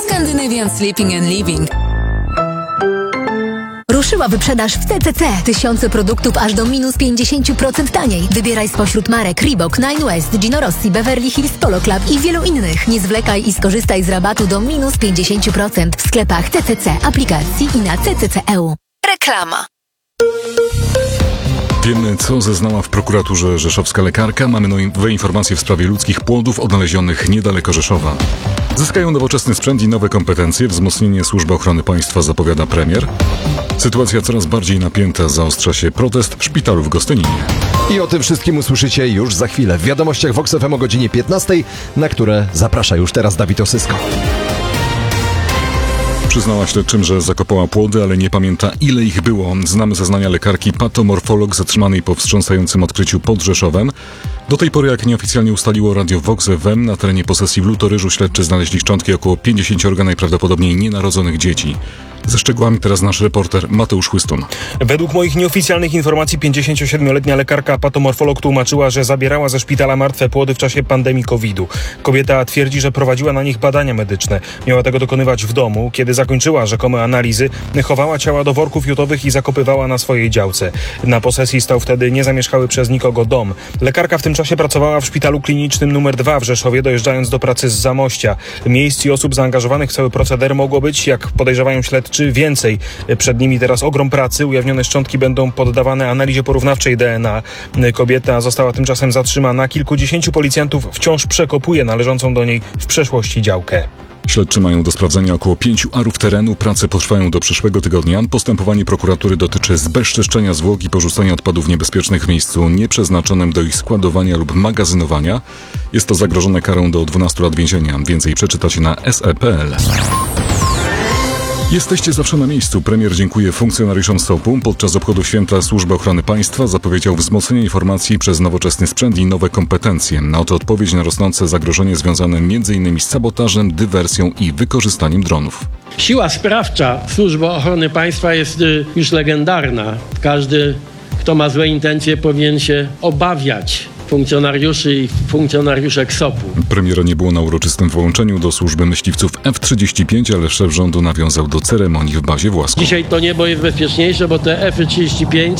Scandinavian Sleeping and Living. Ruszyła wyprzedaż w CCC. Tysiące produktów aż do minus 50% taniej. Wybieraj spośród marek Reebok, Nine West, Gino Rossi, Beverly Hills Polo Club i wielu innych. Nie zwlekaj i skorzystaj z rabatu do minus 50% w sklepach CCC, aplikacji i na ccc.eu. Reklama. Wiemy, co zeznała w prokuraturze rzeszowska lekarka. Mamy nowe informacje w sprawie ludzkich płodów odnalezionych niedaleko Rzeszowa. Zyskają nowoczesny sprzęt i nowe kompetencje. Wzmocnienie Służby Ochrony Państwa zapowiada premier. Sytuacja coraz bardziej napięta. Zaostrza się protest w szpitalu w Gostyninie. I o tym wszystkim usłyszycie już za chwilę w wiadomościach Vox FM o godzinie 15, na które zaprasza już teraz Dawid Osysko. Przyznała śledczym, że zakopała płody, ale nie pamięta, ile ich było. Znamy zeznania lekarki patomorfolog zatrzymanej po wstrząsającym odkryciu pod Rzeszowem. Do tej pory, jak nieoficjalnie ustaliło Radio Vox FM, na terenie posesji w Lutoryżu śledczy znaleźli szczątki około 50 najprawdopodobniej nienarodzonych dzieci. Ze szczegółami teraz nasz reporter Mateusz Chłystun. Według moich nieoficjalnych informacji 57-letnia lekarka patomorfolog tłumaczyła, że zabierała ze szpitala martwe płody w czasie pandemii COVID-u. Kobieta twierdzi, że prowadziła na nich badania medyczne. Miała tego dokonywać w domu. Kiedy zakończyła rzekome analizy, chowała ciała do worków jutowych i zakopywała na swojej działce. Na posesji stał wtedy niezamieszkały przez nikogo dom. Lekarka w tym czasie pracowała w szpitalu klinicznym nr 2 w Rzeszowie, dojeżdżając do pracy z Zamościa. Miejsc i osób zaangażowanych w cały proceder mogło być, jak podejrzewają śledczy, więcej. Przed nimi teraz ogrom pracy. Ujawnione szczątki będą poddawane analizie porównawczej DNA. Kobieta została tymczasem zatrzymana. Kilkudziesięciu policjantów wciąż przekopuje należącą do niej w przeszłości działkę. Śledczy mają do sprawdzenia około 5 arów terenu. Prace potrwają do przyszłego tygodnia. Postępowanie prokuratury dotyczy zbezczeszczenia zwłok i porzucenia odpadów niebezpiecznych w miejscu nieprzeznaczonym do ich składowania lub magazynowania. Jest to zagrożone karą do 12 lat więzienia. Więcej przeczytacie na se.pl. Jesteście zawsze na miejscu. Premier dziękuje funkcjonariuszom SOP-u. Podczas obchodu święta Służby Ochrony Państwa zapowiedział wzmocnienie informacji przez nowoczesny sprzęt i nowe kompetencje. Na oto odpowiedź na rosnące zagrożenie związane m.in. z sabotażem, dywersją i wykorzystaniem dronów. Siła sprawcza Służby Ochrony Państwa jest już legendarna. Każdy, kto ma złe intencje, powinien się obawiać funkcjonariuszy i funkcjonariuszek SOP-u. Premiera nie było na uroczystym włączeniu do służby myśliwców F-35, ale szef rządu nawiązał do ceremonii w bazie Własku. Dzisiaj to niebo jest bezpieczniejsze, bo te F-35